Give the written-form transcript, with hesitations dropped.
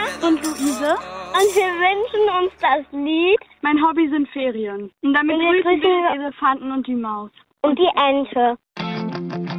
und Luise. Und wir wünschen uns das Lied. Mein Hobby sind Ferien. Und damit grüßen wir den Elefanten und die Maus. Und die Ente.